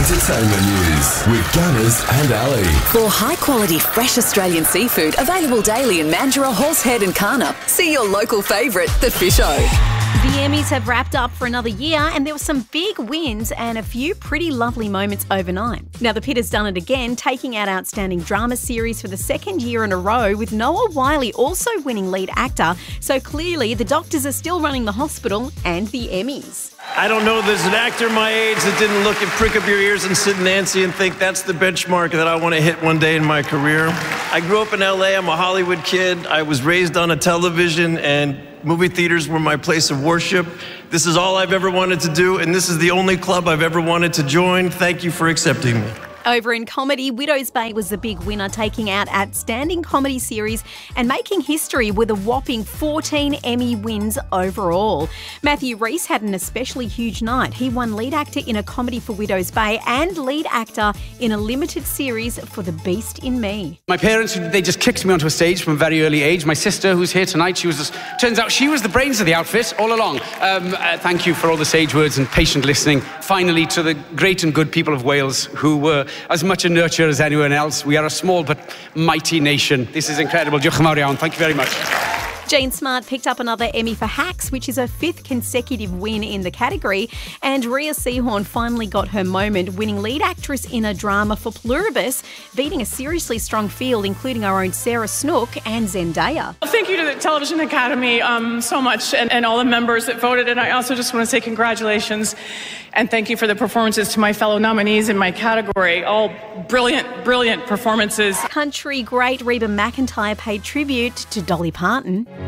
entertainment news with Gunners and Ali. For high-quality, fresh Australian seafood available daily in Mandurah, Horsehead and Karnup, see your local favourite, The Fish O. The Emmys have wrapped up for another year and there were some big wins and a few pretty lovely moments overnight. Now, The Pit has done it again, taking out Outstanding Drama Series for the second year in a row, with Noah Wyle also winning lead actor. So clearly the doctors are still running the hospital and the Emmys. I don't know there's an actor my age that didn't look and prick up your ears and sit Nancy and think that's the benchmark that I want to hit one day in my career. I grew up in LA, I'm a Hollywood kid. I was raised on a television and movie theaters were my place of worship. This is all I've ever wanted to do, and this is the only club I've ever wanted to join. Thank you for accepting me. Over in comedy, Widow's Bay was the big winner, taking out Outstanding Comedy Series and making history with a whopping 14 Emmy wins overall. Matthew Rhys had an especially huge night. He won lead actor in a comedy for Widow's Bay and lead actor in a limited series for The Beast in Me. My parents, they just kicked me onto a stage from a very early age. My sister, who's here tonight, turns out she was the brains of the outfit all along. Thank you for all the sage words and patient listening. Finally, to the great and good people of Wales, who were as much a nurture as anyone else. We are a small but mighty nation. This is incredible. Diolch yn fawr iawn. Thank you very much. Jean Smart picked up another Emmy for Hacks, which is her 5th consecutive win in the category. And Rhea Seehorn finally got her moment, winning lead actress in a drama for Pluribus, beating a seriously strong field, including our own Sarah Snook and Zendaya. Thank you to the Television Academy so much, and all the members that voted. And I also just want to say congratulations and thank you for the performances to my fellow nominees in my category. All brilliant, brilliant performances. Country great Reba McEntire paid tribute to Dolly Parton.